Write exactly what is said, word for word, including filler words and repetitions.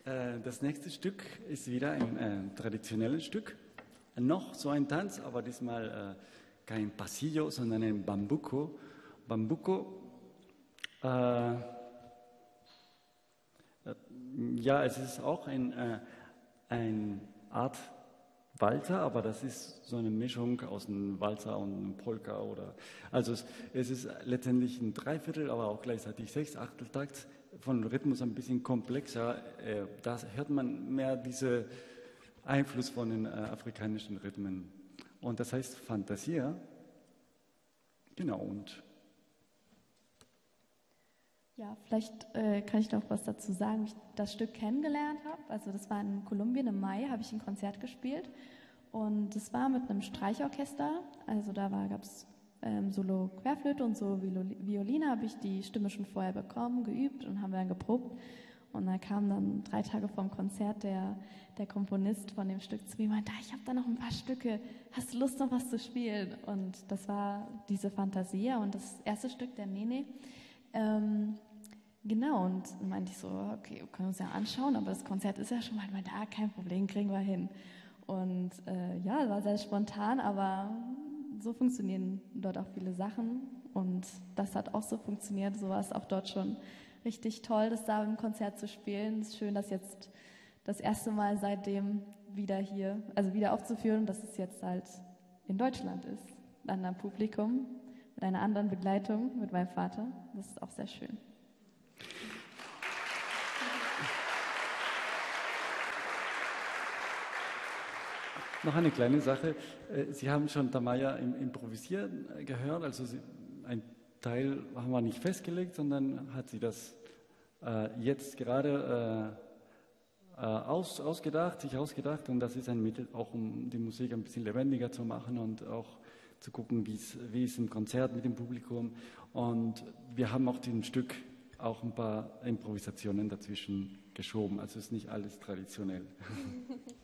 Äh, das nächste Stück ist wieder ein äh, traditionelles Stück. Noch so ein Tanz, aber diesmal äh, kein Pasillo, sondern ein Bambuco. Bambuco, äh, äh, ja, es ist auch ein, äh, ein Art Walzer, aber das ist so eine Mischung aus einem Walzer und einem Polka. Oder, also es, es ist letztendlich ein Dreiviertel, aber auch gleichzeitig sechs Achteltakt, von Rhythmus ein bisschen komplexer. Äh, da hört man mehr diesen Einfluss von den äh, afrikanischen Rhythmen. Und das heißt Fantasia. Genau, und ja, vielleicht äh, kann ich noch was dazu sagen, wie ich das Stück kennengelernt habe. Also das war in Kolumbien im Mai, habe ich ein Konzert gespielt und das war mit einem Streichorchester. Also da gab es ähm, Solo Querflöte und so Violine, habe ich die Stimme schon vorher bekommen, geübt und haben wir dann geprobt. Und dann kam dann drei Tage vor dem Konzert der, der Komponist von dem Stück zu mir und meinte, ich habe da noch ein paar Stücke, hast du Lust noch was zu spielen? Und das war diese Fantasia und das erste Stück der Nene. Ähm, genau, und dann meinte ich so, okay, wir können uns ja anschauen, aber das Konzert ist ja schon mal da, kein Problem, kriegen wir hin. Und äh, ja, war sehr spontan, aber so funktionieren dort auch viele Sachen und das hat auch so funktioniert, so war es auch dort schon richtig toll, das da im Konzert zu spielen. Es ist schön, dass jetzt das erste Mal seitdem wieder hier, also wieder aufzuführen, dass es jetzt halt in Deutschland ist, an einem Publikum. Mit einer anderen Begleitung, mit meinem Vater. Das ist auch sehr schön. noch eine kleine Sache. Sie haben schon Tamaya im Improvisieren gehört. Also Sie, ein Teil haben wir nicht festgelegt, sondern hat sie das äh, jetzt gerade äh, aus, ausgedacht, sich ausgedacht. Und das ist ein Mittel, auch um die Musik ein bisschen lebendiger zu machen und auch zu gucken, wie es im Konzert mit dem Publikum. Und wir haben auch dem Stück auch ein paar Improvisationen dazwischen geschoben. Also ist nicht alles traditionell.